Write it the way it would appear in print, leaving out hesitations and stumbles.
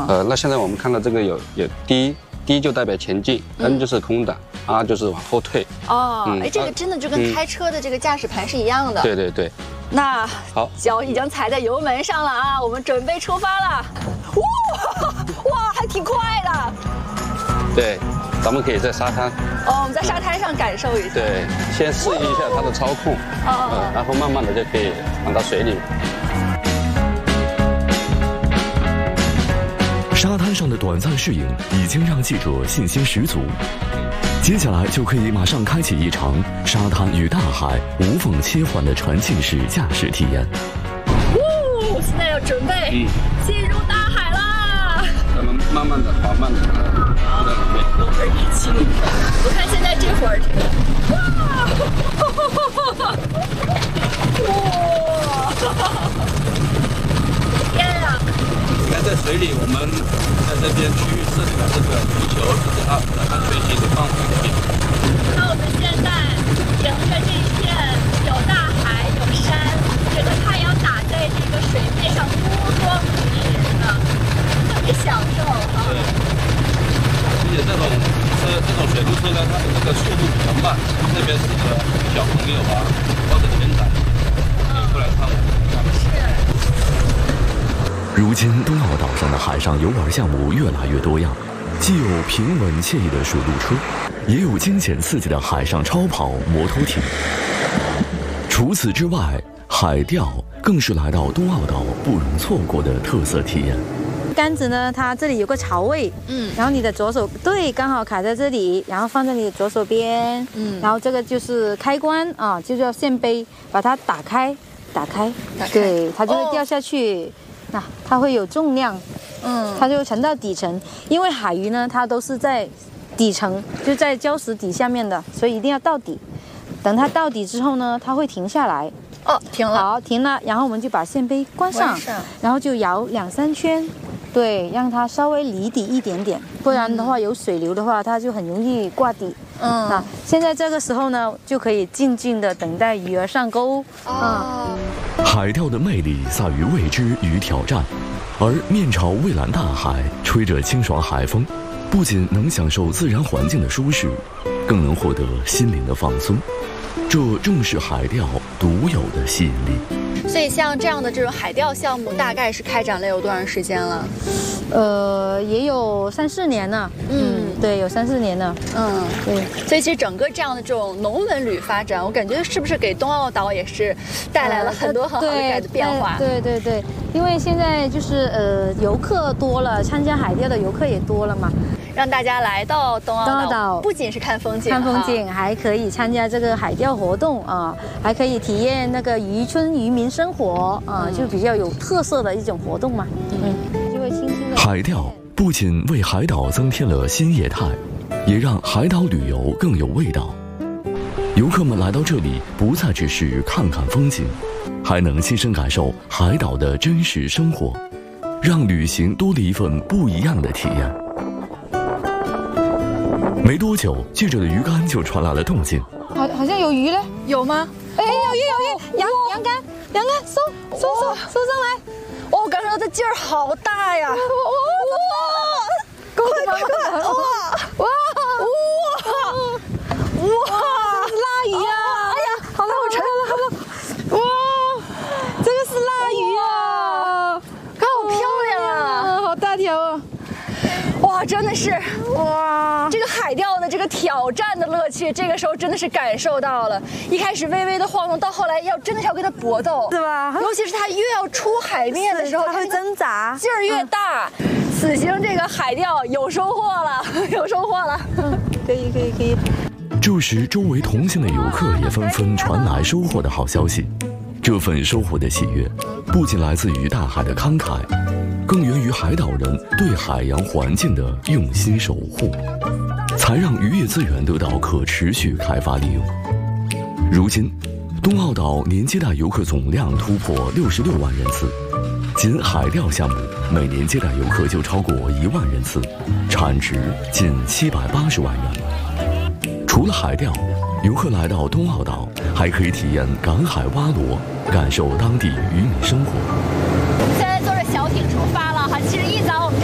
那现在我们看到这个有D 就代表前进，N 就是空挡，R 就是往后退。 哦，哎，这个真的就跟开车的这个驾驶盘是一样的。 对对对。 那好， 脚已经踩在油门上了啊，我们准备出发了。哇，还挺快的。对， 咱们可以在沙滩。 哦，我们在沙滩上感受一下。 对，先适应一下它的操控，然后慢慢的就可以放到水里。 沙滩上的短暂适应已经让记者信心十足，接下来就可以马上开启一场沙滩与大海无缝切换的沉浸式驾驶体验。 现在要准备进入大海啦！ 咱们慢慢的、缓慢的在里面。 我们一起，我看现在这会儿，天呀！ 你看在水里，我们在这边区域设计的这个皮球是按水形的放水里。 那我们现在迎着这一片有大海有山，这个太阳打在这个水面上波光粼粼的，特别享受啊。 对，而且这种水陆车呢，它的这个速度比较慢，这边是个小朋友啊，或者天仔，可以过来看我们。 如今东澳岛上的海上游玩项目越来越多样，既有平稳惬意的水陆车，也有惊险刺激的海上超跑摩托艇。除此之外，海钓更是来到东澳岛不容错过的特色体验。 杆子呢，它这里有个槽位，然后你的左手刚好卡在这里，然后放在你的左手边，然后这个就是开关啊，就叫线杯，把它打开，对，它就会掉下去。那它会有重量，它就沉到底层。因为海鱼呢，它都是在底层，就在礁石底下面的，所以一定要到底。等它到底之后呢，它会停下来。 哦，停了。 好，停了，然后我们就把线杯关上，然后就摇2、3圈，对，让它稍微离底一点点，不然的话有水流的话，它就很容易挂底。那现在这个时候呢，就可以静静的等待鱼儿上钩。 海钓的魅力在于未知与挑战，而面朝蔚蓝大海，吹着清爽海风，不仅能享受自然环境的舒适，更能获得心灵的放松。这正是海钓独有的吸引力。 所以像这样的这种海钓项目，大概是开展了有多长时间了？ 也有3、4年了。对，有3、4年了。对。 所以其实整个这样的这种农文旅发展，我感觉是不是给东澳岛也是带来了很多很好的变化？ 对，因为现在就是游客多了，参加海钓的游客也多了嘛。 让大家来到东澳岛，不仅是看风景， 还可以参加这个海钓活动啊，还可以体验那个渔村渔民生活啊，就比较有特色的一种活动嘛。就会轻轻的。 海钓不仅为海岛增添了新业态，也让海岛旅游更有味道。游客们来到这里，不再只是看看风景，还能亲身感受海岛的真实生活，让旅行多了一份不一样的体验。没多久，记者的鱼竿就传来了动静， 好像有鱼了， 有吗？ 哎，有鱼，扬竿，收上来！ 哦，我感受到它劲儿好大呀！哇！ 腊鱼啊！ 哎呀，好了，我沉了！ 哇，这个是腊鱼啊！ 看好漂亮啊！ 好大条啊！ 哇，真的是哇！这个海钓的这个挑战的乐趣，这个时候真的是感受到了。一开始微微的晃动，到后来真的是要跟它搏斗， 是吧？ 尤其是它越要出海面的时候， 它会挣扎， 劲儿越大。此行这个海钓有收获了，有收获了。 可以。 这时，周围同行的游客也纷纷传来收获的好消息。这份收获的喜悦，不仅来自于大海的慷慨，更源于海岛人对海洋环境的用心守护，才让渔业资源得到可持续开发利用。如今，东澳岛年接待游客总量突破66万人次，仅海钓项目每年接待游客就超过1万人次，产值近780万元。除了海钓，游客来到东澳岛还可以体验赶海挖螺，感受当地渔民生活。 现在坐着小艇出发了哈，其实一早我们